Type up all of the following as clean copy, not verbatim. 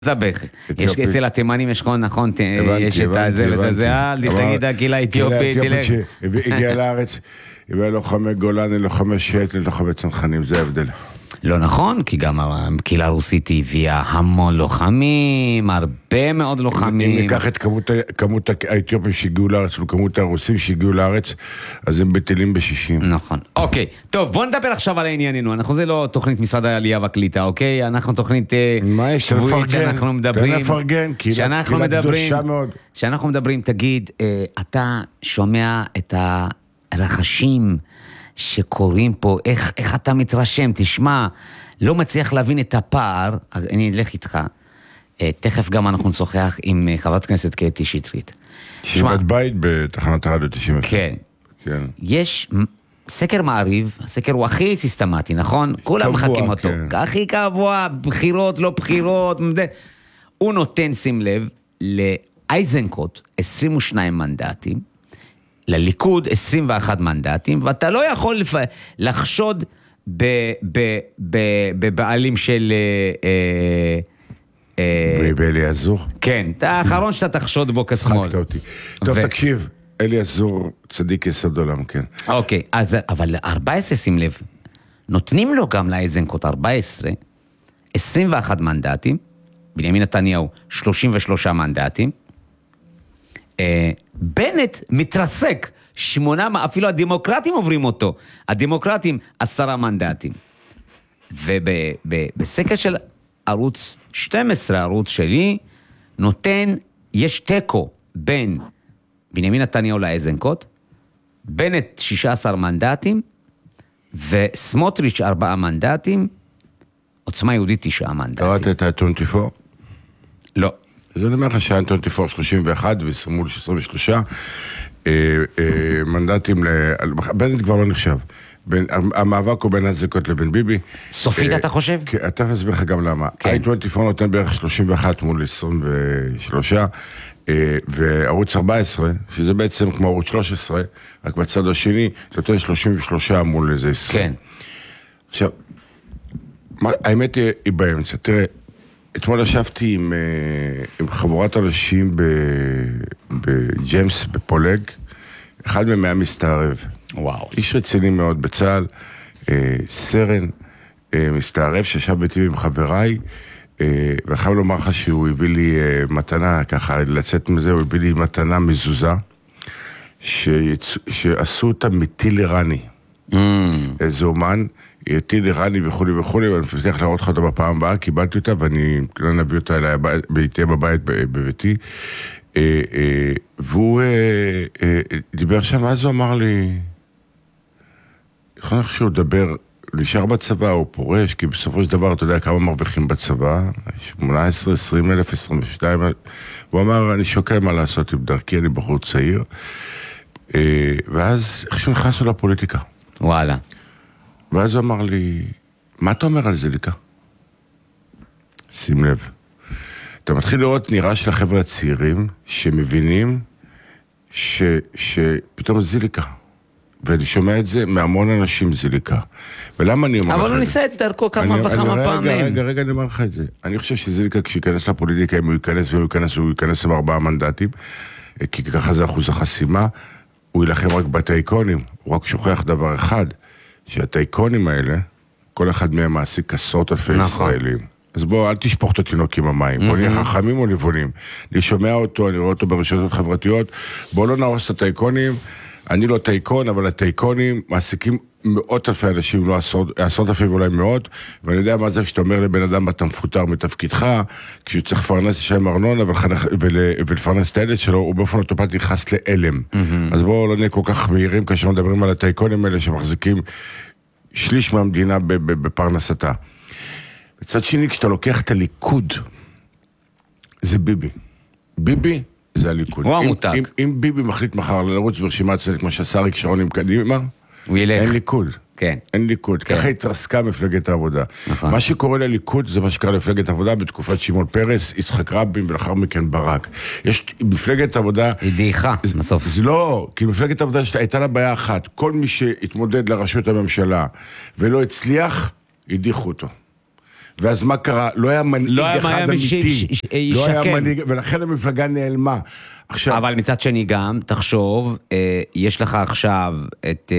זבח. יש אצל התימנים יש נכון, נכון, יש את הזה ואת הזה, תגיד הקהילה האתיופית, תלך. הגיע לארץ, הביאה לוחמי גולני, לוחמי שייט, לוחמי צנחנים, זה ההבדל. לא נכון, כי גם הקהילה הרוסית הביאה המון לוחמים, הרבה מאוד לוחמים. אם ניקח את כמות האתיופים שהגיעו לארץ, וכמות הרוסים שהגיעו לארץ, אז הם בטלים ב-60. נכון. אוקיי, טוב, בוא נדבר עכשיו על הענייננו. אנחנו זה לא תוכנית משרד העלייה והקליטה, אוקיי? אנחנו תוכנית שבועית שאנחנו מדברים. לפרגן, קהילה קדושה מאוד. שאנחנו מדברים, תגיד, אתה שומע את הרחשים שקוראים פה, איך אתה מתרשם, תשמע, לא מצליח להבין את הפער, אני אלך איתך, תכף גם אנחנו נשוחח עם חברת כנסת קטי שטרית. שיבת בית בתחנת הרדיו 90. כן. יש סקר מעריב, הסקר הוא הכי סיסטמטי, נכון? כולם מחכים אותו. הכי קבוע, בחירות, לא בחירות, הוא נותן, שים לב, לאייזנקוט 22 מנדטים, לליכוד 21 מנדטים, ואתה לא יכול לחשוד בבעלים של... אליעזור? כן, אתה האחרון שאתה תחשוד בו כשמאל. צחקת אותי. טוב, תקשיב, אליעזור צדיק יסוד עולם, כן. אוקיי, אבל 14, שים לב, נותנים לו גם לאייזנקוט 14, 21 מנדטים, בנימין נתניהו 33 מנדטים, בנט מתרסק 8, אפילו הדמוקרטים עוברים אותו, הדמוקרטים 10 מנדטים. ובסקר של ערוץ 12, ערוץ שלי, נותן, יש טקו בין בנימין נתניהו לאייזנקוט, בנט 16 מנדטים, וסמוטריץ' 4 מנדטים, עוצמה יהודית 9 מנדטים. קראת את ה-24? לא. אז אני אומר לך שה-24 31 ושמאל 23 מנדטים, בנט כבר לא נחשב. המאבק הוא בין האייזנקוט לבין ביבי. סופית אתה חושב? אתה תסביר לך גם למה. ה-24 נותן בערך 31 מול 23, וערוץ 14, שזה בעצם כמו ערוץ 13, רק בצד השני, נותן 33 מול איזה 20. כן. עכשיו, האמת היא באמצע, תראה, אתמול ישבתי עם חבורת אנשים בג'יימס, בפולג, אחד מהם היה מסתערב. וואו. איש רציני מאוד בצה"ל, סרן, מסתערב, שישב ביתי עם חבריי, וחייב לומר לך שהוא הביא לי מתנה, ככה לצאת מזה, הוא הביא לי מתנה מזוזה, שעשו אותה מטיל איראני. איזה אומן, טיל איראני וכולי וכולי, ואני מבטיח להראות לך אותה בפעם הבאה, קיבלתי אותה, ואני לא נביא אותה אליי, תהיה בבית בביתי, והוא דיבר שם, אז הוא אמר לי, יכול להיות שהוא דבר, נשאר בצבא, הוא פורש, כי בסופו של דבר, אתה יודע כמה מרוויחים בצבא, 18, 20 אלף, 22 אלף, הוא אמר, אני שוקל מה לעשות עם דרכי, אני בחור צעיר, ואז איכשהו נכנסנו לפוליטיקה. וואלה. ואז הוא אמר לי, מה אתה אומר על זיליקה? שים לב. אתה מתחיל לראות נראה של החבר'ה הצעירים שמבינים שפתאום זיליקה. ואני שומע את זה מהמון אנשים זיליקה. ולמה אני אומר לך את זה? אבל הוא ניסה את דרכו כמה וכמה פעמים. רגע, אני אומר לך את זה. אני חושב שזיליקה כשיכנס לפוליטיקה, אם הוא ייכנס עם 4 מנדטים, כי ככה זה אחוז החסימה, הוא ילחם רק בטייקונים. הוא רק שוכח דבר אחד, שהטייקונים האלה, כל אחד מהם מעסיק עשרות אלפי ישראלים. אז בוא, אל תשפוך את התינוק עם המים. בוא נהיה חכמים או נבונים. אני שומע אותו, אני רואה אותו ברשתות חברתיות. בוא לא נהרוס את הטייקונים. אני לא טייקון, אבל הטייקונים מעסיקים מאות אלפי אנשים, לא עשרות אלפי ואולי מאות. ואני יודע מה זה כשאתה אומר לבן אדם, אתה מפוטר מתפקידך, כשהוא צריך לפרנס לשם ארנונה ולפרנס את הילד שלו, הוא באופן אוטומטי נכנס לאלם. אז בואו לא נהיה כל כך מהירים כאשר מדברים על הטייקונים האלה שמחזיקים שליש מהמדינה בפרנסתה. בצד שני, כשאתה לוקח את הליכוד, זה ביבי. ביבי זה הליכוד. הוא המותג. אם ביבי מחליט מחר לרוץ ברשימת צדק, כמו שעשה אריק שרון עם קדימה, אין ליכוד. כן. אין ליכוד. ככה התרסקה מפלגת העבודה. מה שקורה לליכוד זה מה שקרה למפלגת העבודה בתקופת שמעון פרס, יצחק רבין ולאחר מכן ברק. יש מפלגת העבודה... היא דעיכה בסוף. זה לא, כי מפלגת העבודה הייתה לה בעיה אחת. כל מי שהתמודד לראשות הממשלה ולא הצליח, הדיחו אותו. ואז מה קרה? לא היה מנהיג אחד אמיתי. לא היה מנהיג, ולכן המפלגה נעלמה. עכשיו... אבל מצד שני גם, תחשוב, יש לך עכשיו את...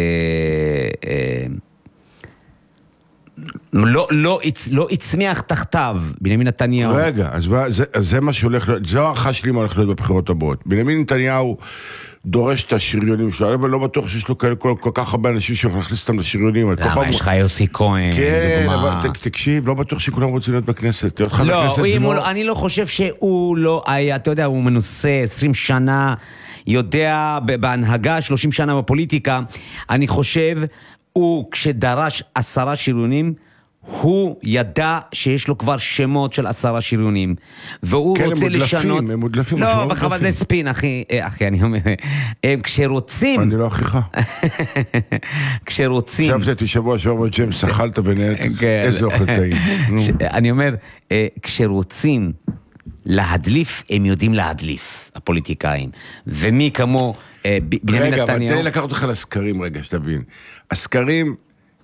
לא הצמיח תחתיו, בנימין נתניהו. רגע, אז זה מה שהולך להיות, זו הערכה שלי מה הולך להיות בבחירות הבאות. בנימין נתניהו דורש את השריונים שלו, אבל לא בטוח שיש לו כל כך הרבה אנשים שיכולים להכניס אותם לשריונים. למה, יש לך יוסי כהן, כן, אבל תקשיב, לא בטוח שכולם רוצים להיות בכנסת. לא, אני לא חושב שהוא לא היה, אתה יודע, הוא מנוסה 20 שנה, יודע בהנהגה, 30 שנה בפוליטיקה. אני חושב, הוא כשדרש 10 שריונים, הוא ידע שיש לו כבר שמות של 10 שריונים, והוא כן, רוצה לשנות... הם מודלפים. לא, אבל זה ספין, אחי, אני אומר, כשרוצים... אני לא אחיך. כשרוצים... שבתי שבוע ג'יימס, אכלת ונהלת, איזה אוכל טעים. אני אומר, כשרוצים להדליף, הם יודעים להדליף, הפוליטיקאים, ומי כמו בנימין נתניהו... רגע, אבל תן לי לקחת אותך לסקרים רגע, שתבין. הסקרים...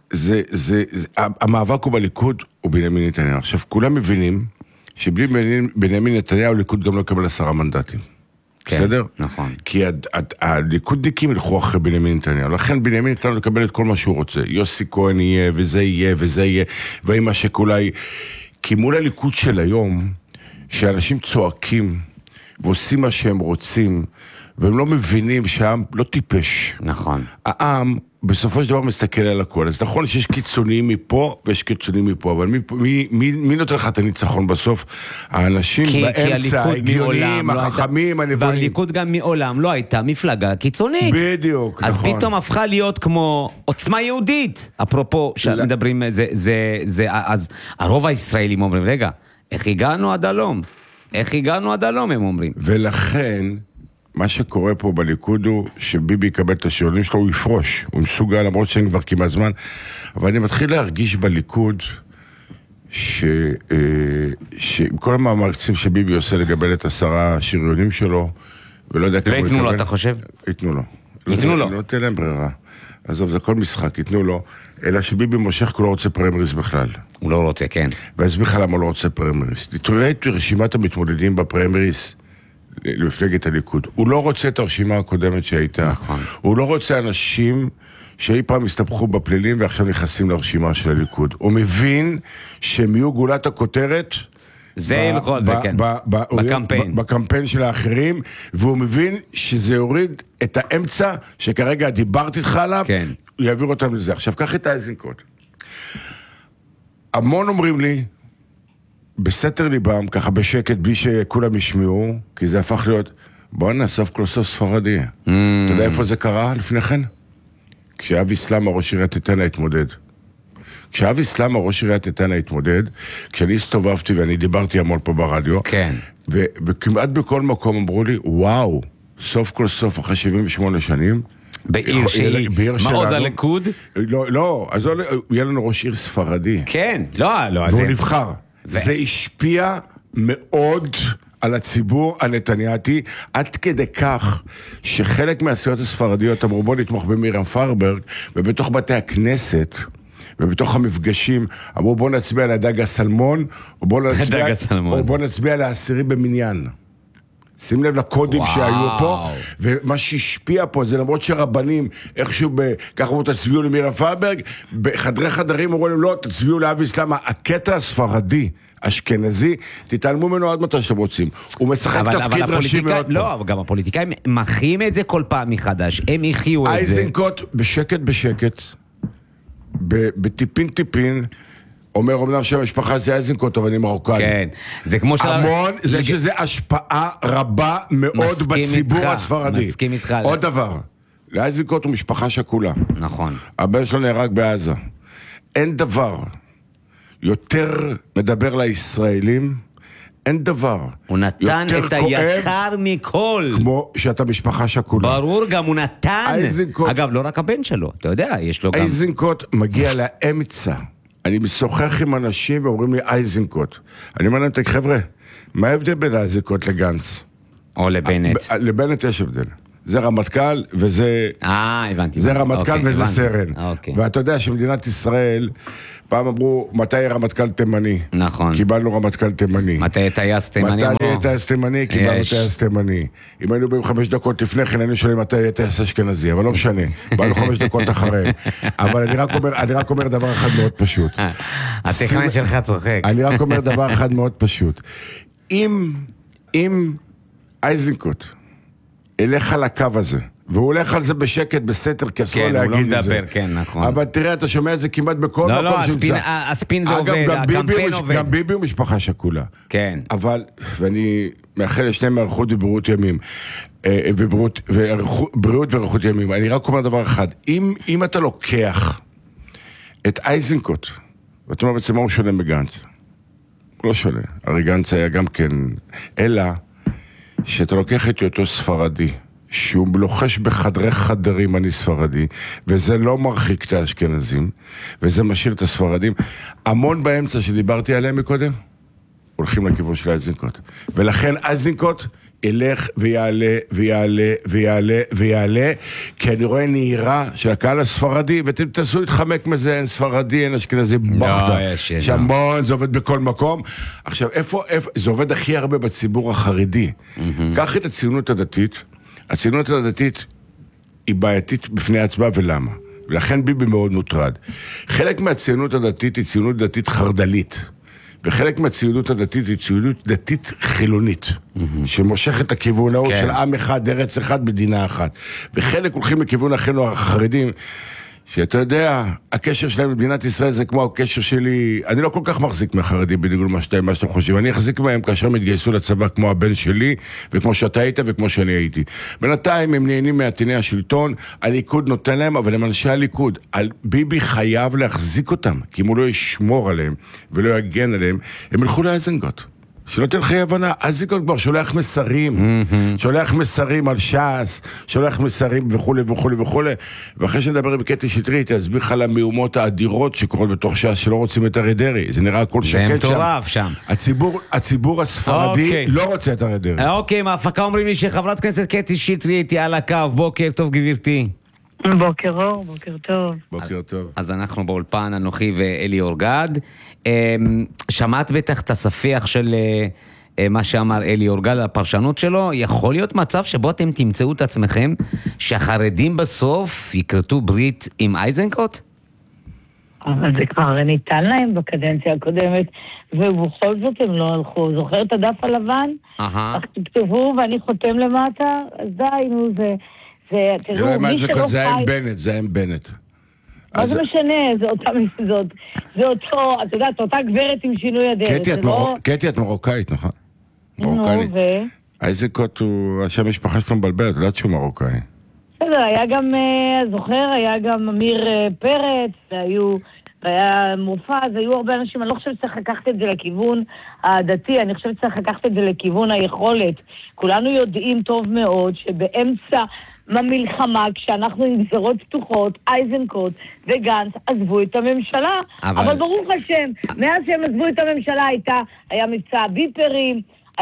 המאבק הוא בליכוד הוא בנימין נתניהו. עכשיו, כולם מבינים שבלי בנימין נתניהו הליכוד גם לא יקבל 10 מנדטים. בסדר? נכון. כי הליכודניקים ילכו אחרי בנימין נתניהו. לכן בנימין נתניהו יקבל את כל מה שהוא רוצה. יוסי כהן יהיה, וזה יהיה, וזה יהיה, ואם השקולה כי מול הליכוד של היום, שאנשים צועקים ועושים מה שהם רוצים, והם לא מבינים שהעם לא טיפש. נכון. העם בסופו של דבר מסתכל על הכל. אז נכון שיש קיצוניים מפה ויש קיצוניים מפה, אבל מי נותן לך את הניצחון בסוף? האנשים באמצע, ההגיוניים, החכמים, הנבונים. והליכוד גם מעולם לא הייתה מפלגה קיצונית. בדיוק, נכון. אז פתאום הפכה להיות כמו עוצמה יהודית. אפרופו, שמדברים, אז הרוב הישראלים אומרים, רגע, איך הגענו עד הלום? איך הגענו עד הלום, הם אומרים. ולכן... מה שקורה פה בליכוד הוא שביבי יקבל את השריונים שלו, הוא יפרוש, הוא מסוגל, למרות שאין כבר כמעט זמן, אבל אני מתחיל להרגיש בליכוד שעם כל המאמצים שביבי עושה לגבל את 10 השריונים שלו, ולא יודע כמה הוא יקבל... לא יתנו לו, אתה חושב? יתנו לו. יתנו לו. לא תהיה להם ברירה. עזוב, זה כל משחק, יתנו לו, אלא שביבי מושך כי הוא לא רוצה פריימריז בכלל. הוא לא רוצה, כן. ואסביר לך למה הוא לא רוצה פריימריז. תראה את רשימת המתמודדים בפריימריז, למפלגת הליכוד. הוא לא רוצה את הרשימה הקודמת שהייתה. נכון. הוא לא רוצה אנשים שאי פעם הסתבכו בפלילים ועכשיו נכנסים לרשימה של הליכוד. הוא מבין שהם יהיו גולת הכותרת זה כן. בקמפיין. בקמפיין של האחרים, והוא מבין שזה יוריד את האמצע שכרגע דיברתי איתך עליו, כן. יעביר אותם לזה. עכשיו, קח את האיזנקוט. המון אומרים לי, בסתר ליבם, ככה בשקט, בלי שכולם ישמעו, כי זה הפך להיות, בוא נאסוף כל סוף ספרדי. אתה יודע איפה זה קרה לפני כן? כשאבי סלאמה, ראש עיריית נתניה, התמודד. כשאבי סלאמה, ראש עיריית נתניה, התמודד, כשאני הסתובבתי ואני דיברתי המון פה ברדיו, כן. וכמעט בכל מקום אמרו לי, וואו, סוף כל סוף, אחרי 78 שנים, בעיר שהיא, מה עוד הליכוד? לא, אז יהיה לנו ראש עיר ספרדי. כן, לא. והוא נבחר. זה השפיע מאוד על הציבור הנתניאתי, עד כדי כך שחלק מהסיעות הספרדיות אמרו בוא נתמוך במירם פיירברג, ובתוך בתי הכנסת, ובתוך המפגשים, אמרו בוא נצביע על הדג הסלמון, או בוא נצביע על העשירי במניין. שים לב לקודים שהיו פה, ומה שהשפיע פה זה למרות שרבנים, איכשהו ככה אמרו תצביעו למירם פיירברג, בחדרי חדרים אמרו להם לא, תצביעו לאבי סלאמה, הקטע הספרדי, אשכנזי, תתעלמו ממנו עד מתי שאתם רוצים. הוא משחק תפקיד ראשי מאוד פה. לא, אבל גם הפוליטיקאים מחיים את זה כל פעם מחדש, הם יחיו את זה. אייזנקוט בשקט, בטיפין, אומר אמנם שהמשפחה זה אייזנקוט, אבל אני מרוקאי. כן, זה כמו המון, זה שזה השפעה רבה מאוד בציבור הספרדי. מסכים איתך. עוד דבר, לאייזנקוט הוא משפחה שכולה. נכון. הבן שלו נהרג בעזה. אין דבר יותר מדבר לישראלים, אין דבר. הוא נתן את היקר מכל. כמו שאתה משפחה שכולה. ברור, גם הוא נתן. אייזנקוט. אגב, לא רק הבן שלו, אתה יודע, יש לו גם... אייזנקוט מגיע לאמצע. אני משוחח עם אנשים ואומרים לי אייזנקוט. אני אומר להם, חבר'ה, מה ההבדל בין אייזנקוט לגנץ? או לבנט. לבנט יש הבדל. זה רמטכ"ל וזה... הבנתי. זה רמטכ"ל וזה סרן. ואתה יודע שמדינת ישראל, פעם אמרו, מתי יהיה רמטכ"ל תימני? נכון. קיבלנו רמטכ"ל תימני. מתי טייס תימני? מתי יהיה טייס תימני? קיבלנו טייס תימני. אם היינו באים 5 דקות לפני כן, היינו שואלים מתי יהיה טייס אשכנזי, אבל לא משנה. באנו 5 דקות אחריהם. אבל אני רק אומר דבר אחד מאוד פשוט. הטכנאי שלך צוחק. אני רק אומר דבר אחד מאוד פשוט. אם איזנקוט ילך על הקו הזה, והוא הולך על זה בשקט, בסתר, כי אסור להגיד את זה. כן, הוא לא מדבר, כן, נכון. אבל תראה, אתה שומע את זה כמעט בכל מקום שנמצא. לא, הספין זה עובד, הקמפיין עובד. גם ביבי הוא משפחה שכולה. כן. אבל, ואני מאחל לשניהם אריכות ובריאות ימים, בריאות ואריכות ימים. אני רק אומר דבר אחד, אם אתה לוקח את איזנקוט, ואתה אומר בעצם מה הוא שונה מגנץ? הוא לא שונה. הרי גנץ היה גם כן, אלא שאתה לוקח את אותו ספרדי, שהוא לוחש בחדרי חדרים, אני ספרדי, וזה לא מרחיק את האשכנזים, וזה משאיר את הספרדים. המון באמצע שדיברתי עליהם מקודם, הולכים לכיוון של איזנקוט. ולכן איזנקוט ילך ויעלה ויעלה ויעלה ויעלה, כי אני רואה נהירה של הקהל הספרדי, ואתם תנסו להתחמק מזה, אין ספרדי, אין אשכנזי, בחדה. שמון, זה עובד בכל מקום. עכשיו, איפה, זה עובד הכי הרבה בציבור החרדי. קח את הציונות הדתית, הציונות הדתית היא בעייתית בפני עצמה, ולמה? ולכן ביבי מאוד מוטרד. חלק מהציונות הדתית היא ציונות דתית חרדלית, וחלק מהציונות הדתית היא ציונות דתית חילונית, שמושכת הכיוון ההוא של עם אחד, ארץ אחד, מדינה אחת. וחלק הולכים לכיוון אחינו החרדים, שאתה יודע, הקשר שלהם למדינת ישראל זה כמו הקשר שלי, אני לא כל כך מחזיק מהחרדים בניגוד למה שאתם חושבים, אני אחזיק מהם כאשר הם התגייסו לצבא כמו הבן שלי, וכמו שאתה היית וכמו שאני הייתי. בינתיים הם נהנים מעטיני השלטון, הליכוד נותן להם, אבל הם אנשי הליכוד. ביבי חייב להחזיק אותם, כי אם הוא לא ישמור עליהם ולא יגן עליהם, הם ילכו לאיזנקוט. שלא תלכי הבנה, איזנקוט כבר שולח מסרים, שולח מסרים על ש"ס, שולח מסרים וכולי וכולי וכולי, ואחרי שנדבר עם קטי שטרית, אני אסביר לך על המהומות האדירות שקורות בתוך ש"ס, שלא רוצים את אריה דרעי, זה נראה הכל שקט שם. זה מטורף שם. הציבור הספרדי לא רוצה את אריה דרעי. אוקיי, מההפקה אומרים לי שחברת כנסת קטי שטרית היא על הקו, בוקר טוב גברתי. בוקר אור, בוקר טוב. בוקר טוב. אז אנחנו באולפן, אנוכי ואלי אורגד. שמעת בטח את הספיח של מה שאמר אלי אורגד, הפרשנות שלו. יכול להיות מצב שבו אתם תמצאו את עצמכם שהחרדים בסוף יקרתו ברית עם איזנקוט? אבל זה כבר ניתן להם בקדנציה הקודמת, ובכל זאת הם לא הלכו. זוכר את הדף הלבן? אך תכתבו ואני חותם למטה, אז די, נו זה... תראו, מי שלא חי... זה היה עם בנט. מה זה משנה? זה אותו, אתה יודע, אותה גברת עם שינוי הדרך. קטי, את מרוקאית, נכון? מרוקאית. איזנקוט הוא, השם משפחה שלו מבלבל, את יודעת שהוא מרוקאי. בסדר, היה גם, זוכר, היה גם אמיר פרץ, והיה מופז, היו הרבה אנשים, אני לא חושבת שצריך לקחת את זה לכיוון הדתי, אני חושבת שצריך לקחת את זה לכיוון היכולת. כולנו יודעים טוב מאוד שבאמצע במלחמה, כשאנחנו עם גזרות פתוחות, איזנקוט וגנץ עזבו את הממשלה, אבל ברוך השם, מאז שהם עזבו את הממשלה היה מבצע ביפרים,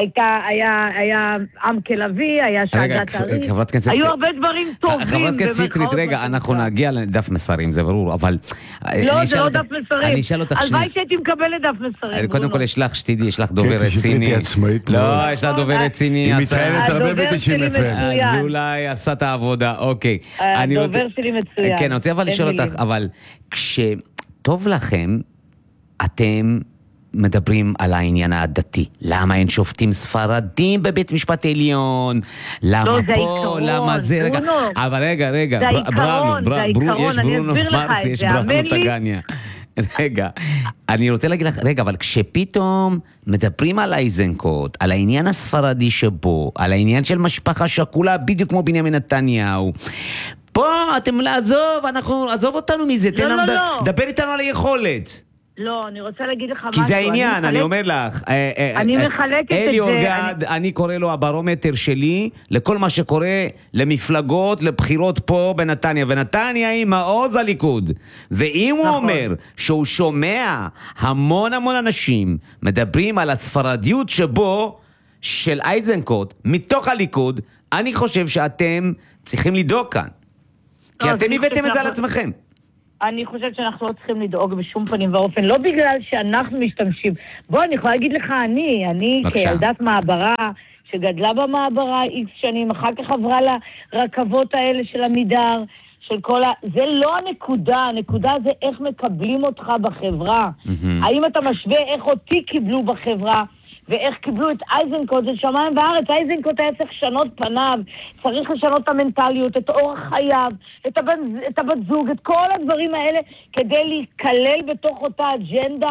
היה עם כלבי, היה שעדת הריב, היו הרבה דברים טובים. חברת כנסת שטרית, רגע, אנחנו נגיע לדף מסרים, זה ברור, אבל... לא, זה לא דף מסרים. אני אשאל אותך הלוואי שהייתי מקבלת דף מסרים. קודם כל יש לך, שתדעי, יש לך דובר רציני. קטי שטרית היא עצמאית. לא, יש לה דובר רציני. היא מתראיינת הרבה ב-90 אז אולי עשה את העבודה, אוקיי. הדובר שלי מצוין. כן, אני רוצה אבל לשאול אותך, אבל כשטוב לכם, אתם... מדברים על העניין הדתי. למה אין שופטים ספרדים בבית משפט עליון? למה פה? למה זה? רגע. אבל רגע. זה העיקרון, יש ברונו מרס, יש ברונו טגניה. רגע, אני רוצה להגיד לך, רגע, אבל כשפתאום מדברים על איזנקוט, על העניין הספרדי שבו, על העניין של משפחה שכולה, בדיוק כמו בנימין נתניהו, פה אתם עזוב אותנו מזה, דבר איתנו על היכולת. לא, אני רוצה להגיד לך משהו. כי זה העניין, אני אומר לך. אני מחלקת את זה. אלי אורגד, אני קורא לו הברומטר שלי, לכל מה שקורה למפלגות, לבחירות פה בנתניה. ונתניה היא מעוז הליכוד. ואם הוא אומר שהוא שומע המון אנשים מדברים על הספרדיות שבו, של איזנקוט מתוך הליכוד, אני חושב שאתם צריכים לדאוג כאן. כי אתם הבאתם את זה על עצמכם. אני חושבת שאנחנו לא צריכים לדאוג בשום פנים ואופן, לא בגלל שאנחנו משתמשים. בוא, אני יכולה להגיד לך, אני כילדת מעברה, שגדלה במעברה איקס שנים, אחר כך עברה לרכבות האלה של עמידר, של כל זה לא הנקודה זה איך מקבלים אותך בחברה. האם אתה משווה איך אותי קיבלו בחברה, ואיך קיבלו את איזנקוט, זה שמיים וארץ. איזנקוט היה צריך לשנות פניו, צריך לשנות את המנטליות, את אורח חייו, את הבת זוג, את כל הדברים האלה, כדי להיכלל בתוך אותה אג'נדה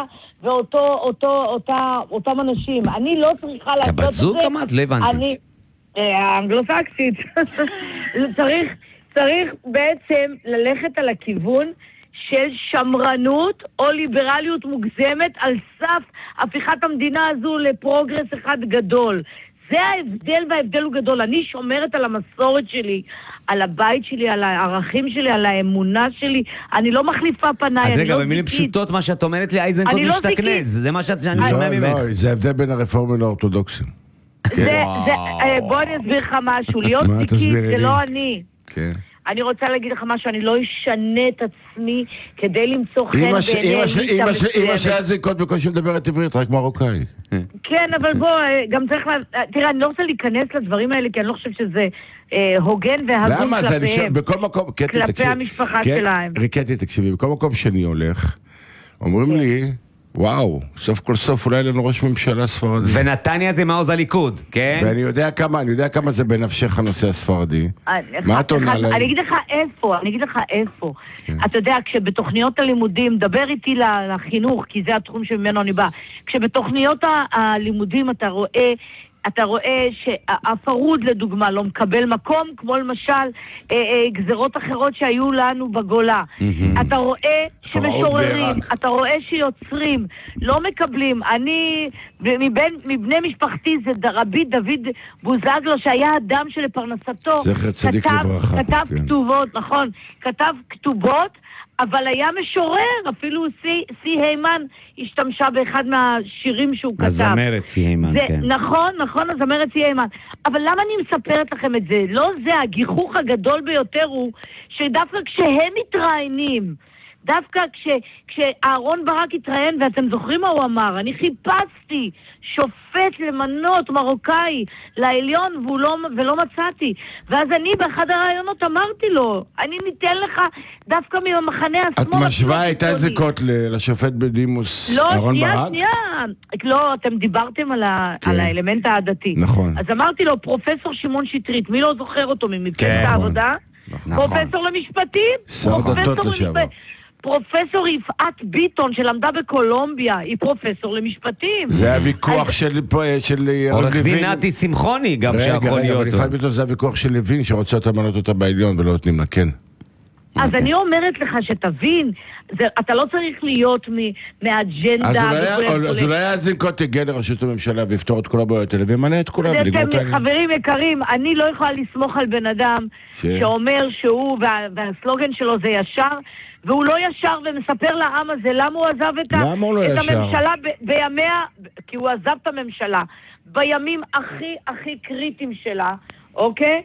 ואותם אנשים. אני לא צריכה לעשות את זה. הבת זוג אמרת? לא הבנתי. האנגלוסקסית. צריך בעצם ללכת על הכיוון של שמרנות או ליברליות מוגזמת על סף הפיכת המדינה הזו לפרוגרס אחד גדול. זה ההבדל, וההבדל הוא גדול. אני שומרת על המסורת שלי, על הבית שלי, על הערכים שלי, על האמונה שלי. אני לא מחליפה פניי. אז רגע, במילים פשוטות, מה שאת אומרת לי, איזנקוט משתכנז. זה מה שאני שומע ממך. לא, זה ההבדל בין הרפורמים לאורתודוקסים. בוא אני אסביר לך משהו. להיות זיקית זה לא אני. כן. אני רוצה להגיד לך משהו, אני לא אשנה את עצמי כדי למצוא חן בעיני אליטה מסוימת. אמא של איזנקוט בקושי מדברת עברית, רק מרוקאי. כן, אבל בוא, גם צריך תראה, אני לא רוצה להיכנס לדברים האלה, כי אני לא חושב שזה הוגן והגון כלפיהם. בכל מקום, כלפי המשפחה שלהם. קטי, תקשיבי, בכל מקום שאני הולך, אומרים לי, וואו, סוף כל סוף אולי לנו ראש ממשלה ספרדי. ונתניה זה מעוז הליכוד, כן? ואני יודע כמה זה בנפשך הנושא הספרדי. מה את עונה להם? אני אגיד לך איפה. אתה יודע, כשבתוכניות הלימודים, דבר איתי לחינוך, כי זה התחום שממנו אני בא. כשבתוכניות הלימודים אתה רואה שהפרוד לדוגמה לא מקבל מקום, כמו למשל גזרות אחרות שהיו לנו בגולה. אתה רואה שמשוררים, אתה רואה שיוצרים, לא מקבלים. אני, מבני משפחתי, זה רבי דוד בוזגלו, שהיה אדם שלפרנסתו זכר צדיק לברכה. כתב כתובות, נכון, כתב כתובות, אבל היה משורר, אפילו סי היימן השתמשה באחד מהשירים שהוא כתב. הזמרת סי היימן, כן. נכון, הזמרת סי היימן. אבל למה אני מספרת לכם את זה? לא זה, הגיחוך הגדול ביותר הוא שדווקא כשהם מתראיינים, דווקא כשאהרון ברק התראיין, ואתם זוכרים מה הוא אמר, אני חיפשתי שופט למנות מרוקאי לעליון ולא מצאתי. ואז אני באחד הרעיונות אמרתי לו, אני ניתן לך דווקא מהמחנה השמאל. את משווה את איזנקוט לשופט בדימוס אהרון ברק? לא, אתם דיברתם על האלמנט העדתי. נכון. אז אמרתי לו, פרופסור שמעון שטרית, מי לא זוכר אותו ממפלגת העבודה? פרופסור למשפטים. שר דתות לשעבר. פרופסור יפעת ביטון שלמדה בקולומביה, היא פרופסור למשפטים. זה הוויכוח של עורך דין נתי שמחוני גם שיכול להיות. יפעת ביטון זה הוויכוח של לוין שרוצה למנות אותה בעליון ולא נותנים לה, כן. אז אני אומרת לך שתבין, אתה לא צריך להיות מהאג'נדה. אז אולי איזנקוט יגיע לראשות הממשלה ויפתור את כל הבעיות האלה וימנה את כולם. חברים יקרים, אני לא יכולה לסמוך על בן אדם שאומר שהוא, והסלוגן שלו זה ישר, והוא לא ישר ומספר לעם הזה למה הוא עזב את הממשלה בימיה, כי הוא עזב את הממשלה בימים הכי קריטיים שלה, אוקיי?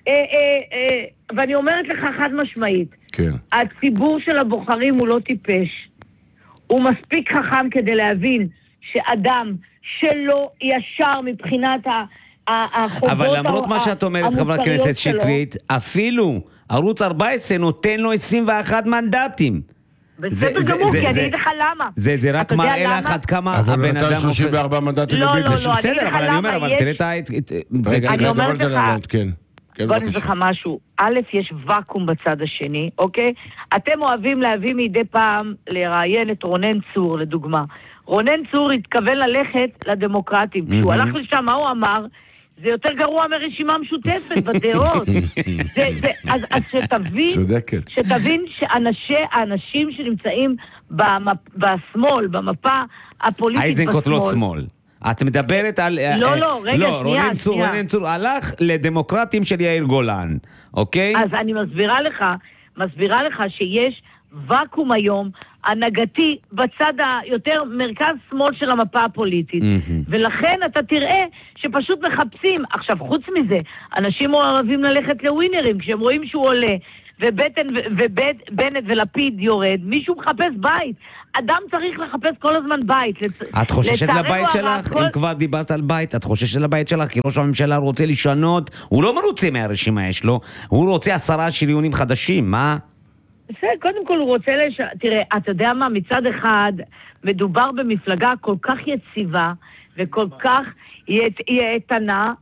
ואני אומרת לך חד משמעית, כן. הציבור של הבוחרים הוא לא טיפש, הוא מספיק חכם כדי להבין שאדם שלא ישר מבחינת החובות, אבל למרות מה שאת אומרת חברת הכנסת שטרית, אפילו ערוץ 14 נותן לו 21 מנדטים. בסדר גמור, כי אני אגיד לך למה. זה רק מראה לך עד כמה הבן אדם... אבל נתן 34 מנדטים לביבי. בסדר, אבל אני אומר, אבל תראה את ה... אני אומרת לך, בוא נגיד לך משהו. א', יש וקום בצד השני, אוקיי? אתם אוהבים להביא מדי פעם לראיין את רונן צור, לדוגמה. רונן צור התכוון ללכת לדמוקרטים. כשהוא הלך לשם, מה הוא אמר? זה יותר גרוע מרשימה משותפת בדעות. אז שתבין שהאנשים שנמצאים בשמאל, במפה הפוליטית בשמאל. איזנקוט לא שמאל. את מדברת על... לא, רגע, רונן צור הלך לדמוקרטים של יאיר גולן, אוקיי? אז אני מסבירה לך שיש ואקום היום, הנהגתי, בצד היותר מרכז-שמאל של המפה הפוליטית. ולכן אתה תראה שפשוט מחפשים. עכשיו, חוץ מזה, אנשים אוהבים ללכת לווינרים, כשהם רואים שהוא עולה, ובנט ולפיד יורד, מישהו מחפש בית. אדם צריך לחפש כל הזמן בית. את חוששת לבית שלך? אם כבר דיברת על בית, את חוששת לבית שלך? כי ראש הממשלה רוצה לשנות, הוא לא מרוצה מהרשימה יש לו, הוא רוצה 10 שריונים חדשים, מה? קודם כל הוא רוצה תראה, אתה יודע מה, מצד אחד מדובר במפלגה כל כך יציבה וכל כך איתנה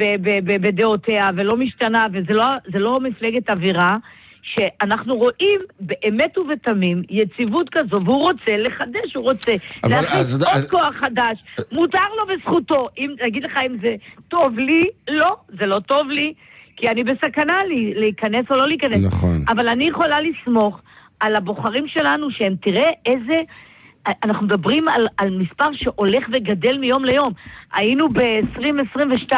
בדעותיה ולא משתנה, וזה לא מפלגת אווירה, שאנחנו רואים באמת ובתמים יציבות כזו, והוא רוצה לחדש, הוא רוצה להכניס עוד כוח חדש, מותר לו בזכותו. אם להגיד לך אם זה טוב לי, לא, זה לא טוב לי, כי אני בסכנה להיכנס או לא להיכנס. נכון. אבל אני יכולה לסמוך על הבוחרים שלנו, שהם תראה איזה, אנחנו מדברים על מספר שהולך וגדל מיום ליום. היינו ב-2022,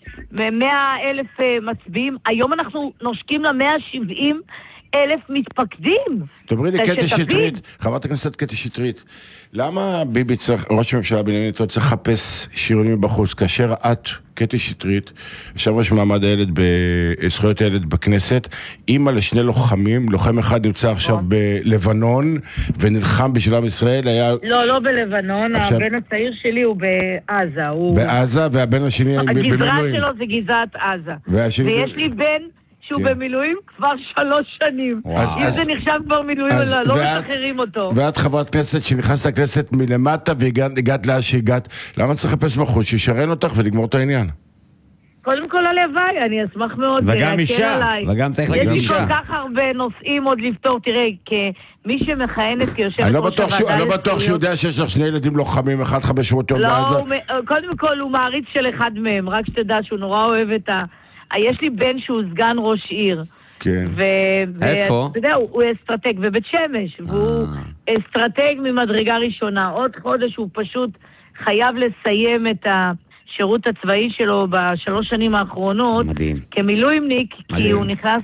100,000 מצביעים, היום אנחנו נושקים ל-170,000 מתפקדים. תאמרי לי, קטי שטרית, חברת הכנסת קטי שטרית, למה ביבי צריך, ראש הממשלה בנימין נתניהו צריך לחפש שריונים בחוץ, כאשר את, קטי שטרית, יושב ראש מעמד הילד בזכויות הילד בכנסת, אימא לשני לוחמים, לוחם אחד נמצא עכשיו בלבנון, ונלחם בשביל עם ישראל, היה... לא בלבנון, הבן הצעיר שלי הוא בעזה. בעזה, והבן השני במילואים. הגזרה שלו זה גזרת עזה. ויש לי בן שהוא במילואים כבר 3 שנים. אם זה נחשב כבר מילואים, לא משחררים אותו. ואת חברת כנסת שנכנסת לכנסת מלמטה והגעת לאן שהגעת, למה צריך לחפש בחוץ? שישרן אותך ולגמור את העניין. קודם כל הלוואי, אני אשמח מאוד. וגם אישה, וגם צריך להגיד אישה. יש לי כל כך הרבה נושאים עוד לפתור, תראה, כמי שמכהנת כיושבת ראש הוועדה... אני לא בטוח שהוא יודע שיש לך 2 ילדים לוחמים, 1,500 יום בעזה. קודם כל הוא מעריץ של אחד מהם, רק שתדע שהוא נורא אוהב את יש לי בן שהוא סגן ראש עיר. כן. איפה? אתה יודע, הוא אסטרטג בבית שמש, והוא אסטרטג ממדרגה ראשונה. עוד חודש הוא פשוט חייב לסיים את השירות הצבאי שלו ב3 שנים האחרונות. מדהים. כמילואימניק, כי הוא נכנס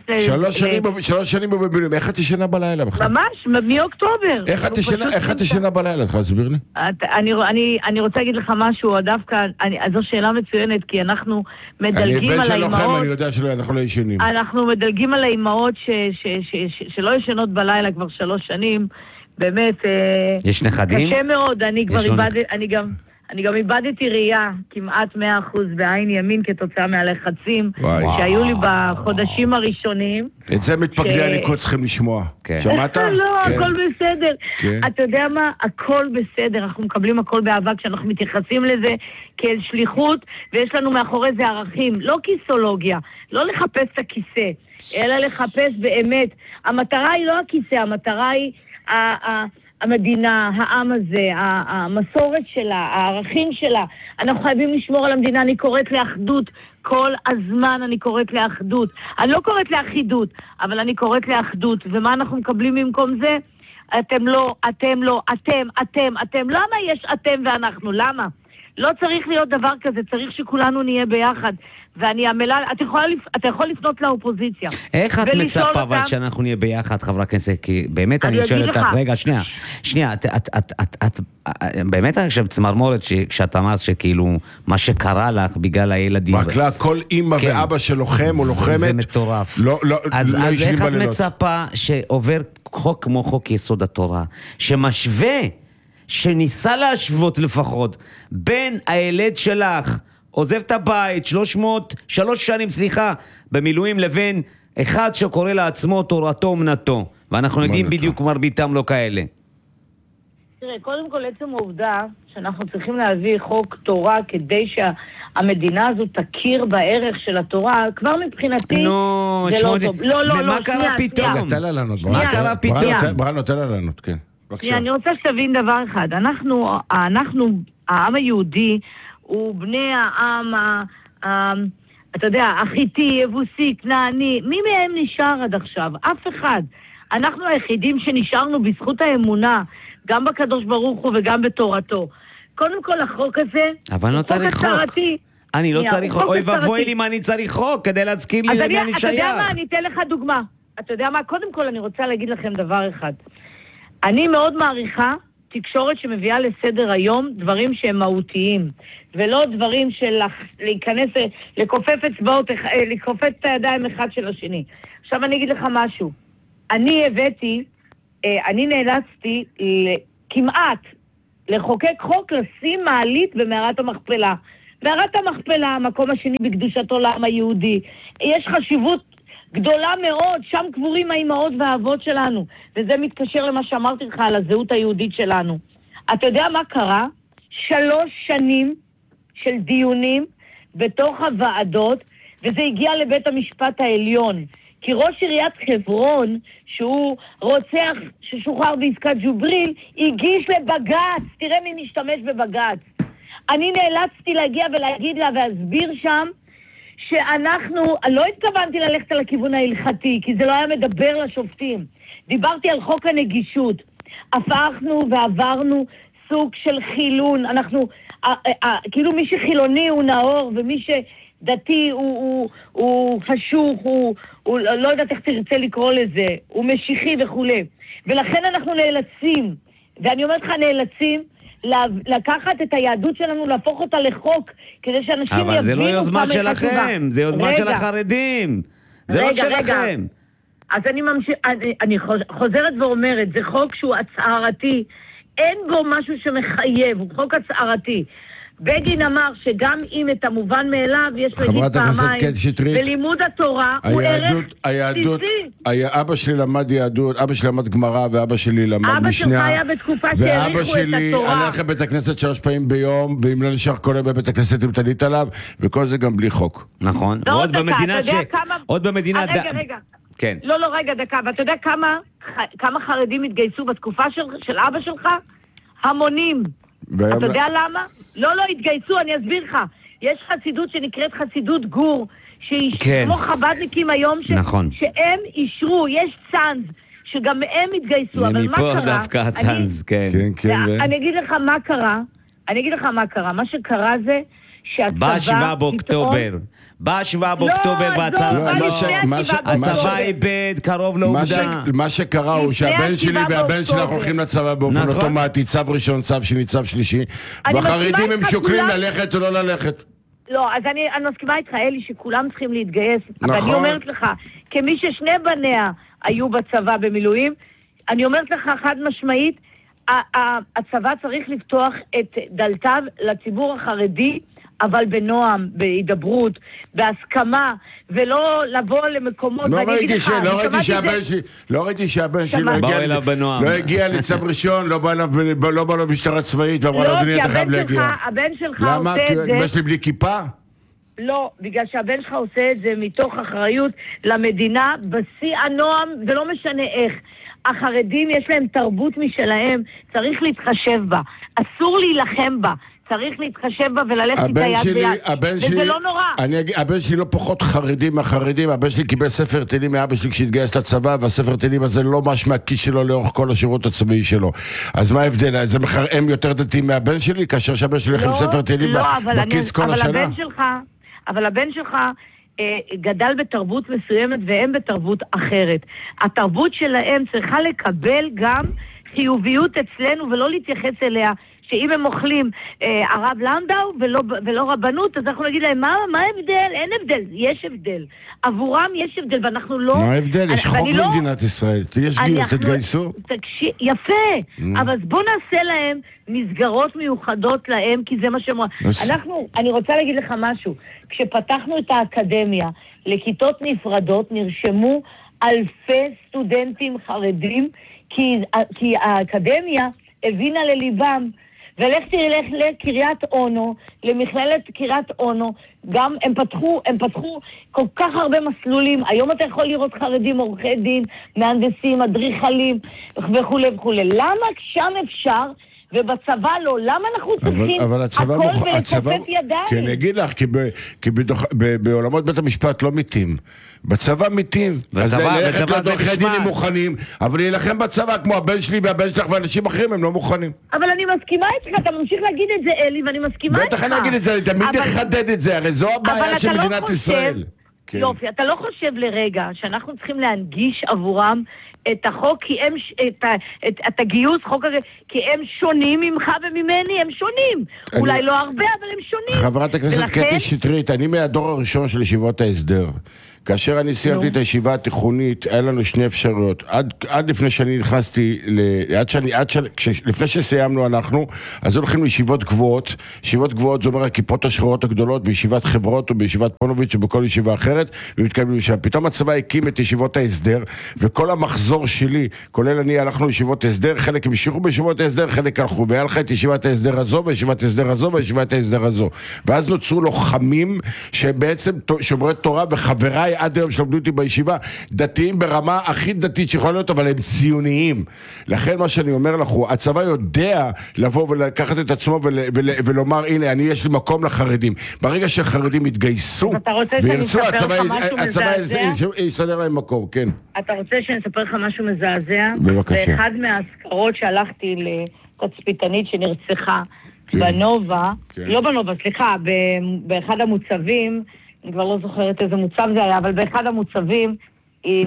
3 שנים הוא במילואים. איך את ישנה בלילה בכלל? ממש, מאוקטובר. איך את ישנה בלילה? אתה יכול להסביר לי? אני רוצה להגיד לך משהו, דווקא, זו שאלה מצוינת, כי אנחנו מדלגים על האימהות. אני יודע שאנחנו לא ישנים. אנחנו מדלגים על האימהות שלא ישנות בלילה כבר 3 שנים. באמת, יש נכדים? קשה מאוד, אני גם איבדתי ראייה כמעט 100% בעין ימין כתוצאה מהלחצים שהיו לי בחודשים הראשונים. את זה מתפקדי הליכוד צריכים לשמוע. שמעת? לא, הכל בסדר. אתה יודע מה? הכל בסדר. אנחנו מקבלים הכל באהבה כשאנחנו מתייחסים לזה כאל שליחות, ויש לנו מאחורי זה ערכים. לא כיסולוגיה, לא לחפש את הכיסא, אלא לחפש באמת. המטרה היא לא הכיסא, המטרה היא המדינה, העם הזה, המסורת שלה, הערכים שלה. אנחנו חייבים לשמור על המדינה. אני קוראת לאחדות. כל הזמן אני קוראת לאחדות. אני לא קוראת לאחידות, אבל אני קוראת לאחדות. ומה אנחנו מקבלים במקום זה? אתם לא, אתם לא, אתם. למה יש אתם ואנחנו? למה? לא צריך להיות דבר כזה, צריך שכולנו נהיה ביחד. ואני עמלה, אתה יכול לפנות לאופוזיציה. איך את מצפה אבל שאנחנו נהיה ביחד, חברה כנסת? כי באמת אני שואל אותך, רגע, שנייה, את באמת אני חושב צמרמורת כשאת אמרת שכאילו מה שקרה לך בגלל הילדים. מקלה, כל אמא ואבא של לוחם או לוחמת. זה מטורף. אז איך את מצפה שעובר חוק כמו חוק יסוד התורה, שמשווה, שניסה להשוות לפחות, בין הילד שלך, עוזב את הבית, 3 שנים, במילואים, לבין אחד שקורא לעצמו תורתו ומנתו. ואנחנו יודעים בדיוק מרביתם לא כאלה. תראה, קודם כל עצם העובדה שאנחנו צריכים להביא חוק תורה כדי שהמדינה הזו תכיר בערך של התורה, כבר מבחינתי זה לא טוב. לא, מה קרה פתאום? תן לה לענות. מה קרה פתאום? ברנו, תן לה לענות, כן. אני רוצה שתבין דבר אחד. אנחנו, העם היהודי, הוא בני העם, אתה יודע, החיתי, יבוסי, כנעני, מי מהם נשאר עד עכשיו? אף אחד. אנחנו היחידים שנשארנו בזכות האמונה, גם בקדוש ברוך הוא וגם בתורתו. קודם כל, החוק הזה, אבל לא צריך חוק. אני לא צריך חוק. אוי ובואי לי מה אני צריך חוק, כדי להזכיר לי למי אני שייך. אתה יודע מה, אני אתן לך דוגמה. אתה יודע מה? קודם כל אני רוצה להגיד לכם דבר אחד. אני מאוד מעריכה תקשורת שמביאה לסדר היום דברים שהם מהותיים, ולא דברים של להיכנס, לקופף אצבעות, לקופף את הידיים אחד של השני. עכשיו אני אגיד לך משהו. אני נאלצתי כמעט לחוקק חוק לשים מעלית במערת המכפלה. מערת המכפלה, המקום השני בקדושתו לעם היהודי. יש חשיבות גדולה מאוד, שם קבורים האימהות והאבות שלנו, וזה מתקשר למה שאמרתי לך על הזהות היהודית שלנו. אתה יודע מה קרה? 3 שנים של דיונים בתוך הוועדות, וזה הגיע לבית המשפט העליון. כי ראש עיריית חברון, שהוא רוצח ששוחרר בעסקת ג'ובריל, הגיש לבג"ץ. תראה מי משתמש בבג"ץ. אני נאלצתי להגיע ולהגיד לה והסביר שם, שאנחנו, לא התכוונתי ללכת על הכיוון ההלכתי, כי זה לא היה מדבר לשופטים. דיברתי על חוק הנגישות. הפכנו ועברנו סוג של חילון. אנחנו, כאילו מי שחילוני הוא נאור, ומי שדתי הוא חשוך, הוא לא יודעת איך תרצה לקרוא לזה, הוא משיחי וכו'. ולכן אנחנו נאלצים, ואני אומרת לך נאלצים, לקחת את היהדות שלנו, להפוך אותה לחוק, כדי שאנשים יבינו. אבל זה לא יוזמה שלכם, זה יוזמה של החרדים. זה לא שלכם. אז אני חוזרת ואומרת, זה חוק שהוא הצהרתי, אין בו משהו שמחייב, הוא חוק הצהרתי. בגין אמר שגם אם את המובן מאליו יש להגיד פעמיים, בלימוד התורה הוא ערך בסיסי. אבא שלי למד יהדות, אבא שלי למד גמרא, ואבא שלי למד משנה. אבא שלך היה בתקופה שהעריכו את התורה. ואבא שלי הלך לבית הכנסת 3 פעמים ביום, ואם לא נשאר כל היום בבית הכנסת עם טלית עליו, וכל זה גם בלי חוק. נכון. ועוד במדינה עוד במדינה... רגע. כן. לא, רגע, דקה. ואתה יודע כמה חרדים התגייסו בתקופה של אבא שלך? המונים. אתה יודע למה? לא, התגייסו, אני אסביר לך. יש חסידות שנקראת חסידות גור, שהיא כמו חבדניקים היום, שהם אישרו, יש צאנז, שגם הם התגייסו, אבל מה קרה? מפה דווקא הצאנז, כן. אני אגיד לך מה קרה. מה שקרה זה שהצבא... בא 7 באוקטובר והצבא איבד קרוב לעובדה. מה שקרה הוא שהבן שלי והבן שלך הולכים לצבא באופן אוטומטי, צו ראשון, צו שני, צו שלישי, והחרדים הם שוקלים ללכת או לא ללכת. לא, אז אני מסכימה איתך, אלי, שכולם צריכים להתגייס, אבל אני אומרת לך, כמי ששני בניה היו בצבא במילואים, אני אומרת לך חד משמעית, הצבא צריך לפתוח את דלתיו לציבור החרדי, אבל בנועם, בהידברות, בהסכמה, ולא לבוא למקומות... לא ראיתי שהבן שלי לא הגיע לצו ראשון, לא בא אליו משטרה צבאית, ואמרה לו, אדוני, אתה חייב להגיע. הבן שלך עושה את זה... למה? הבן שלי בלי כיפה? לא, בגלל שהבן שלך עושה את זה מתוך אחריות למדינה, בשיא הנועם, ולא משנה איך. החרדים יש להם תרבות משלהם, צריך להתחשב בה. אסור להילחם בה. צריך להתחשב בה וללכת איתה יד ביד. וזה לא נורא. הבן שלי לא פחות חרדי מהחרדים. הבן שלי קיבל ספר תהילים מאבא שלי כשהתגייס לצבא, והספר תהילים הזה לא מש מהכיס שלו לאורך כל השירות הצבאי שלו. אז מה ההבדל? הם יותר דתיים מהבן שלי, כאשר שהבן שלי הולך עם ספר תהילים בכיס כל השנה? אבל הבן שלך גדל בתרבות מסוימת והם בתרבות אחרת. התרבות שלהם צריכה לקבל גם חיוביות אצלנו ולא להתייחס אליה, שאם הם אוכלים הרב לנדאו ולא רבנות, אז אנחנו נגיד להם, מה ההבדל? אין הבדל, יש הבדל. עבורם יש הבדל, ואנחנו לא... מה ההבדל? יש חוק במדינת ישראל. יש גיל, תתגייסו. יפה, אבל בוא נעשה להם מסגרות מיוחדות להם, כי זה מה שהם... אני רוצה להגיד לך משהו. כשפתחנו את האקדמיה לכיתות נפרדות, נרשמו אלפי סטודנטים חרדים, כי האקדמיה הבינה לליבם, ולך תלך לקריית אונו, למכללת קריית אונו, גם הם פתחו כל כך הרבה מסלולים. היום אתה יכול לראות חרדים, עורכי דין, מהנדסים, אדריכלים וכו' וכו'. למה שם אפשר ובצבא לא? למה אנחנו צריכים הכל ולצופף ידיים? כי אני אגיד לך, כי בעולמות בית המשפט לא מתים. בצבא מתים. אז ללכת לעורכי דין הם מוכנים, אבל להילחם בצבא כמו הבן שלי והבן שלך ואנשים אחרים הם לא מוכנים. אבל אני מסכימה איתך, אתה ממשיך להגיד את זה, אלי, ואני מסכימה איתך. בטח אני אגיד את זה, אני תמיד אחדד את זה, הרי זו הבעיה של מדינת ישראל. כן. יופי, אתה לא חושב לרגע שאנחנו צריכים להנגיש עבורם את החוק, כי הם, את הגיוס, חוק הזה, כי הם שונים ממך וממני, הם שונים. אולי לא הרבה, אבל הם שונים. חברת הכנסת קטי שטרית, אני מהדור הראשון של ישיבות ההסדר. כאשר אני סיימתי את הישיבה התיכונית, היה לנו שני אפשרויות. עד לפני שאני נכנסתי, לפני שסיימנו אנחנו, אז הולכים לישיבות גבוהות. ישיבות גבוהות זו אומר הכיפות השחורות הגדולות, בישיבת חברות או בישיבת פונוביץ' או בכל ישיבה אחרת, ומתקיימים לשם. פתאום הצבא הקים את ישיבות ההסדר, וכל המחזור שלי, כולל אני, הלכנו לישיבות ההסדר, חלק המשיכו בישיבות ההסדר, חלק הלכו, והיה לך את ישיבת ההסדר הזו, וישיבת ההסדר הזו, וישיבת ההסדר הזו. ואז נוצרו לוחמים שבעצם שומרי תורה וחבריי עד היום שלמדו אותי בישיבה, דתיים ברמה הכי דתית שיכולה להיות, אבל הם ציוניים. לכן מה שאני אומר לך, הצבא יודע לבוא ולקחת את עצמו ולומר, הנה, יש לי מקום לחרדים. ברגע שהחרדים יתגייסו וירצו, הצבא יסדר להם מקום, כן. אתה רוצה שאני אספר לך משהו מזעזע? בבקשה. באחד מהסקרות שהלכתי לתצפיתנית שנרצחה בנובה, לא בנובה, סליחה, באחד המוצבים, אני כבר לא זוכרת איזה מוצב זה היה, אבל באחד המוצבים היא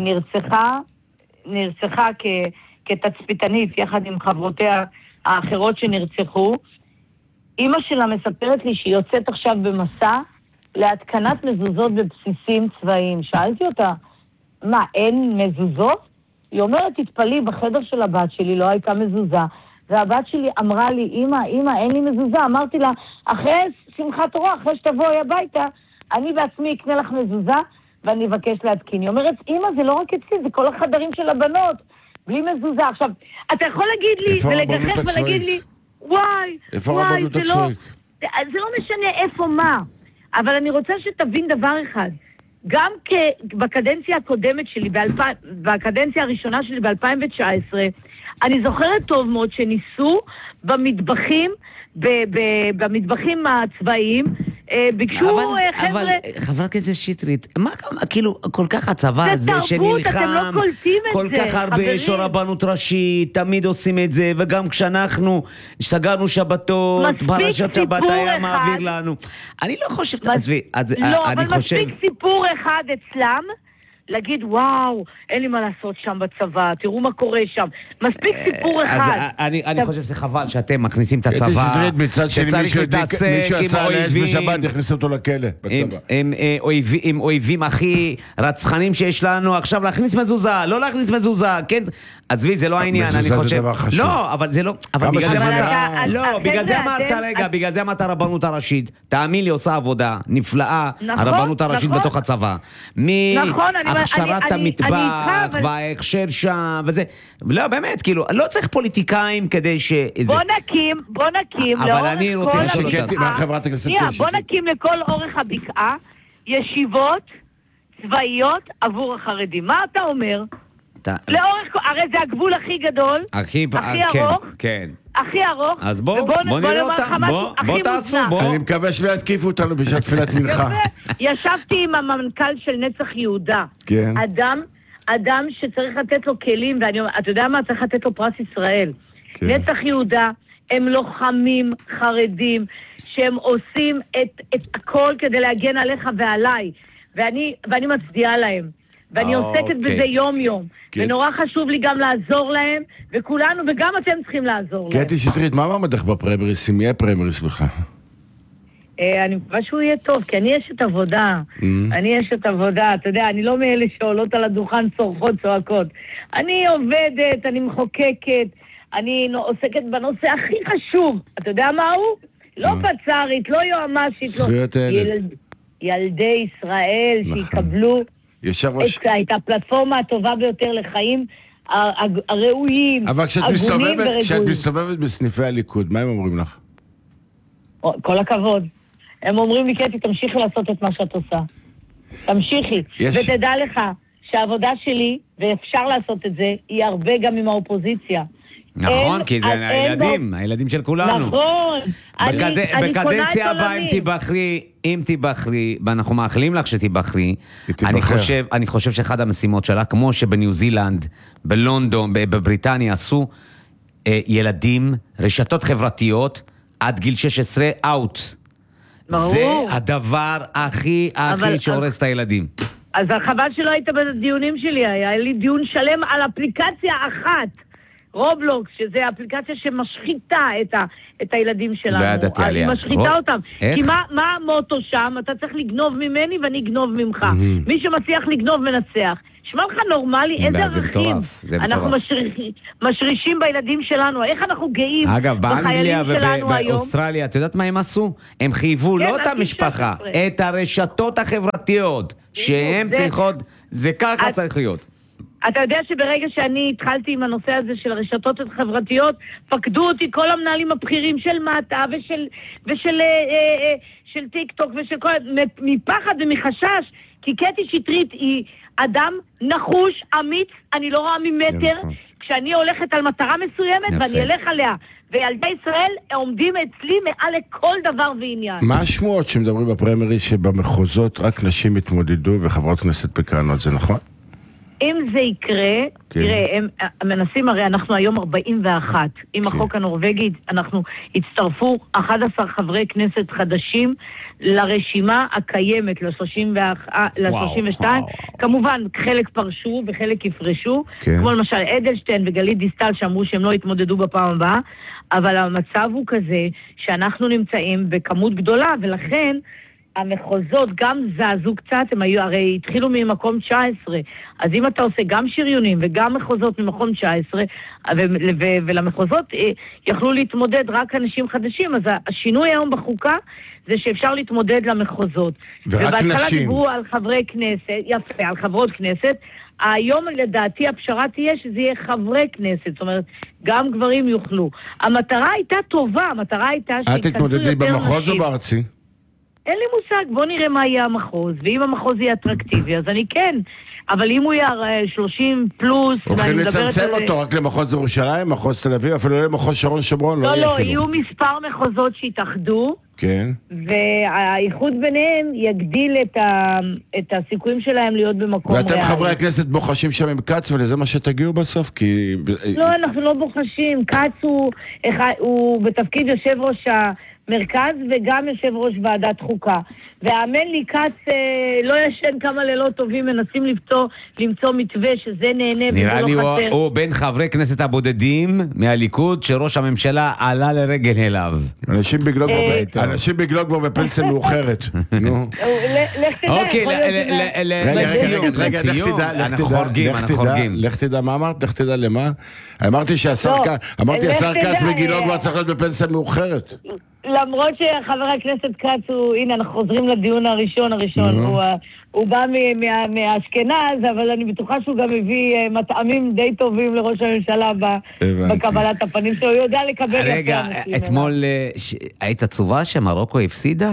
נרצחה כתצפיתנית, יחד עם חברותיה האחרות שנרצחו. אמא שלה מספרת לי שהיא יוצאת עכשיו במסע להתקנת מזוזות בבסיסים צבאיים. שאלתי אותה, מה, אין מזוזות? היא אומרת, תתפלי, בחדר של הבת שלי לא הייתה מזוזה, והבת שלי אמרה לי, אמא, אין לי מזוזה. אמרתי לה, אחרי שמחת תורה, אחרי שתבואי הביתה, אני בעצמי אקנה לך מזוזה, ואני אבקש להתקין. היא אומרת, אמא, זה לא רק אצלי, זה כל החדרים של הבנות, בלי מזוזה. עכשיו, אתה יכול להגיד לי, ולגחך ולהגיד לי, וואי, זה לא משנה איפה מה, אבל אני רוצה שתבין דבר אחד, גם בקדנציה הקודמת שלי, בקדנציה הראשונה שלי ב-2019, אני זוכרת טוב מאוד שניסו במטבחים הצבאיים, ביקשו חבר'ה... אבל חברת הכנסת שטרית, מה כאילו כל כך הצבא הזה שנלחם, כל כך הרבה שרבנות ראשית, תמיד עושים את זה, וגם כשאנחנו השתגרנו שבתות, פרשת שבת היה מעביר לנו. אני לא חושב... לא, אבל מספיק סיפור אחד אצלם, להגיד, וואו, אין לי מה לעשות שם בצבא, תראו מה קורה שם. מספיק סיפור אחד. אז אני חושב שזה חבל שאתם מכניסים את הצבא, שצריך להתעסק עם אויבים, יכניסו אותו לכלא בצבא. עם אויבים הכי רצחנים שיש לנו, עכשיו להכניס מזוזה, לא להכניס מזוזה, כן? עזבי, זה לא העניין, אני חושב. מזוזה זה דבר חשוב. לא, אבל זה לא, אבל בגלל זה אמרת הרבנות הראשית, תאמין לי, עושה עבודה נפלאה, הרבנות הראשית בתוך הצבא. נכון, הכשרת המטבח וההכשר שם וזה, לא באמת, כאילו, לא צריך פוליטיקאים כדי ש... בוא נקים אבל אני רוצה לשאול אותך. בוא נקים לכל אורך הבקעה ישיבות צבאיות עבור החרדים. מה אתה אומר? לאורך, הרי זה הגבול הכי גדול, הכי ארוך, הכי ארוך, אז בוא נראה אותם, בוא תעשו, אני מקווה שלא יתקיפו אותנו בשעת תפילת מנחה. ישבתי עם המנכ"ל של נצח יהודה, אדם שצריך לתת לו כלים, ואתה יודע מה, צריך לתת לו פרס ישראל. נצח יהודה הם לוחמים חרדים שהם עושים את הכל כדי להגן עליך ועליי, ואני מצדיעה להם. ואני עוסקת בזה יום-יום. ונורא חשוב לי גם לעזור להם, וכולנו, וגם אתם צריכים לעזור להם. קטי שטרית, מה מעמדך בפריימריס, אם יהיה פריימריס בכלל? אני מקווה שהוא יהיה טוב, כי אני אשת עבודה. אתה יודע, אני לא מאלה שעולות על הדוכן צורחות, צועקות. אני עובדת, אני מחוקקת, אני עוסקת בנושא הכי חשוב. אתה יודע מה הוא? לא פצרית, לא יועמשית. זכויות הילד. ילדי ישראל שיקבלו... את הפלטפורמה הטובה ביותר לחיים הראויים, אבל כשאת מסתובבת בסניפי הליכוד, מה הם אומרים לך? כל הכבוד. הם אומרים לי, קטי, תמשיכי לעשות את מה שאת עושה. תמשיכי. ותדע לך שהעבודה שלי, ואפשר לעשות את זה, היא הרבה גם עם האופוזיציה. נכון, כי זה הילדים של כולנו. נכון. בקדנציה הבאה, אם תיבחרי, ואנחנו מאחלים לך שתיבחרי, אני חושב שאחד המשימות שלה, כמו שבניו זילנד, בלונדון, בבריטניה, עשו ילדים, רשתות חברתיות, עד גיל 16, אאוט. זה הדבר הכי שהורס את הילדים. אז חבל שלא היית בדיונים שלי, היה לי דיון שלם על אפליקציה אחת, רובלוקס, שזה אפליקציה שמשחיתה את הילדים שלנו. לא ידעתי עליה. היא משחיתה אותם. איך? כי מה המוטו שם? אתה צריך לגנוב ממני ואני אגנוב ממך. מי שמצליח לגנוב מנצח. שמע לך נורמלי, איזה ערכים. אנחנו משרישים בילדים שלנו, איך אנחנו גאים בחיילים שלנו היום. באוסטרליה, את יודעת מה הם עשו? הם חייבו לא את המשפחה, את הרשתות החברתיות, שהן צריכות, זה ככה צריך להיות. אתה יודע שברגע שאני התחלתי עם הנושא הזה של הרשתות החברתיות, פקדו אותי כל המנהלים הבכירים של מטה ושל טיק טוק ושל כל... מפחד ומחשש, כי קטי שטרית היא אדם נחוש, אמיץ, אני לא רואה ממטר, כשאני הולכת על מטרה מסוימת ואני אלך עליה. וילדי ישראל עומדים אצלי מעל לכל דבר ועניין. מה השמועות שמדברים בפריימריז שבמחוזות רק נשים התמודדו וחברות כנסת מכהנות, זה נכון? אם זה יקרה, תראה, הם מנסים, הרי אנחנו היום 41, עם החוק הנורווגי, אנחנו הצטרפו 11 חברי כנסת חדשים לרשימה הקיימת, ל-32, כמובן חלק פרשו וחלק יפרשו, כמו למשל אדלשטיין וגלית דיסטל שאמרו שהם לא התמודדו בפעם הבאה, אבל המצב הוא כזה שאנחנו נמצאים בכמות גדולה, ולכן המחוזות גם זזו קצת, הם היו, הרי התחילו ממקום 19, אז אם אתה עושה גם שריונים וגם מחוזות ממקום 19, ולמחוזות יכלו להתמודד רק אנשים חדשים, אז השינוי היום בחוקה זה שאפשר להתמודד למחוזות. ובהתחלה דיברו על חברי כנסת, יפה, על חברות כנסת, היום לדעתי הפשרה תהיה שזה יהיה חברי כנסת, זאת אומרת, גם גברים יוכלו. המטרה הייתה טובה, המטרה הייתה את תתמודדי במחוז או בארצי? אין לי מושג, בוא נראה מה יהיה המחוז, ואם המחוז יהיה אטרקטיבי, אז אני כן, אבל אם הוא יהיה 30 פלוס, הולכים לצמצם אותו רק למחוז ירושלים, מחוז תל אביב, אפילו לא למחוז שרון שומרון, לא, יהיו מספר מחוזות שהתאחדו, כן. והאיחוד ביניהם יגדיל את הסיכויים שלהם להיות במקום ריאלי. ואתם חברי הכנסת בוחשים שם עם קץ, ולזה מה שתגיעו בסוף, כי... לא, אנחנו לא בוחשים, קץ הוא בתפקיד יושב ראש מרכז וגם יושב ראש ועדת חוקה. והאמן לי, קץ לא ישן כמה לילות טובים, מנסים למצוא מתווה שזה נהנה וזה לא חסר. נראה לי הוא בין חברי כנסת הבודדים מהליכוד שראש הממשלה עלה לרגל אליו. אנשים בגלו כבר בפנסיה מאוחרת. אוקיי, לסיום, אנחנו חורגים. לך תדע מה אמרת? לך תדע למה? אמרתי שהשר כץ בגילו כבר צריך להיות בפנסיה מאוחרת. למרות שחבר הכנסת כץ הוא, הנה אנחנו חוזרים לדיון הראשון, הוא בא מהאשכנז, אבל אני בטוחה שהוא גם הביא מטעמים די טובים לראש הממשלה בקבלת הפנים שלו, הוא יודע לקבל... רגע, אתמול היית עצובה שמרוקו הפסידה?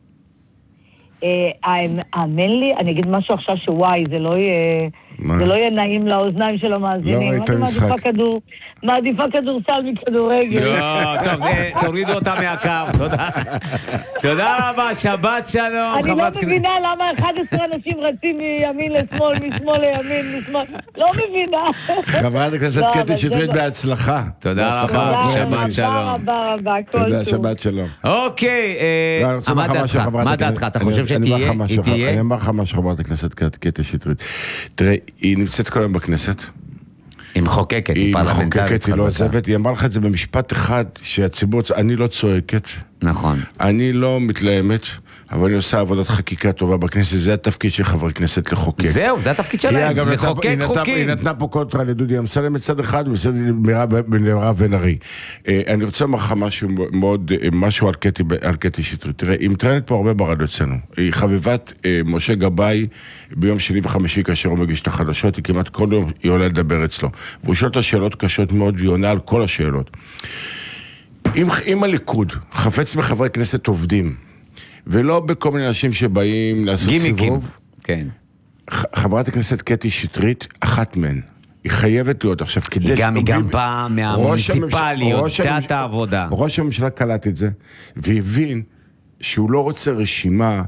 האמן לי, אני אגיד משהו עכשיו שוואי, זה לא יהיה נעים לאוזניים של המאזינים. מעדיפה כדורסל מכדורגל. לא, טוב, תורידו אותה מהקו, תודה. תודה רבה, שבת שלום. אני לא מבינה למה 11 אנשים רצים מימין לשמאל, משמאל לימין, משמאל. לא מבינה. חברת הכנסת קטי שטרית בהצלחה. תודה רבה, שבת שלום. תודה רבה, כל טוב. תודה, שבת שלום. אוקיי, מה דעתך? אתה חושב שתהיה? אני אמר לך משהו, חברת הכנסת קטי שטרית. תראה, היא נמצאת כל היום בכנסת. היא מחוקקת, היא פרלמנטרית חזקה. היא לא עזבת, היא אמרה לך את זה במשפט אחד, שהציבור, אני לא צועקת. נכון. אני לא מתלהמת, אבל אני עושה עבודת חקיקה טובה בכנסת, זה התפקיד של חברי כנסת לחוקק. זהו, זה התפקיד שלהם, לחוקק חוקים. היא נתנה פה קונטרה לדודי אמסלם מצד אחד, ומצד מירב בן ארי. אני רוצה לומר לך משהו על קטי שטרית. תראה, היא מתראיינת פה הרבה ברדיו אצלנו. היא חביבת משה גבאי ביום שני וחמישי, כאשר הוא מגיש את החדשות, היא כמעט כל יום היא עולה לדבר אצלו. והוא שואל אותה שאלות קשות מאוד, והיא עונה על כל השאלות. אם הליכוד חפץ מחברי כנסת עובדים, ולא בכל מיני אנשים שבאים לעשות סיבוב. כן. חברת הכנסת קטי שטרית, אחת מהן. היא חייבת להיות עכשיו כדי... היא גם באה מהמוניציפליות, תת העבודה. ראש הממשלה קלט את זה, והבין שהוא לא רוצה רשימה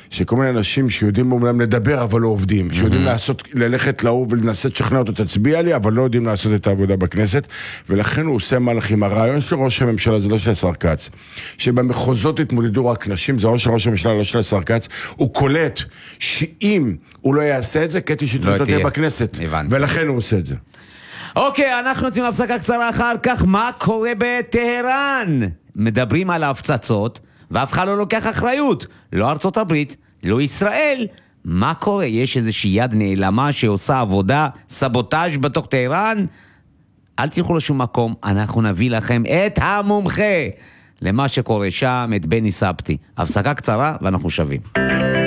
שכל מיני אנשים שיודעים אומנם לדבר, אבל לא עובדים, שיודעים ללכת להוא ולנסות לשכנע אותו, תצביע לי, אבל לא יודעים לעשות את העבודה בכנסת, ולכן הוא עושה מהלכים. הרעיון של ראש הממשלה זה לא של השר כץ, שבמחוזות התמודדו רק נשים, זה ראש הממשלה, לא של השר כץ, הוא קולט שאם הוא לא יעשה את זה, קטי שטרית לא תהיה בכנסת, ולכן הוא עושה את זה. אוקיי, אנחנו יוצאים להפסקה קצרה אחר כך. מה קורה בטהרן? מדברים על ההפצצות, ואף אחד לא לוקח אחריות. לא ארצות הברית, לא ישראל. מה קורה? יש איזושהי יד נעלמה שעושה עבודה, סבוטאז' בתוך טהרן? אל תלכו לשום מקום, אנחנו נביא לכם את המומחה למה שקורה שם, את בני סבתי. הפסקה קצרה ואנחנו שווים.